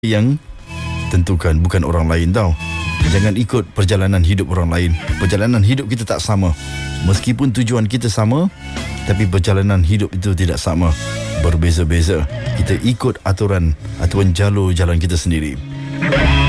yang tentukan, bukan orang lain tau. Jangan ikut perjalanan hidup orang lain. Perjalanan hidup kita tak sama. Meskipun tujuan kita sama, tapi perjalanan hidup itu tidak sama, berbeza-beza. Kita ikut aturan jalur jalan kita sendiri.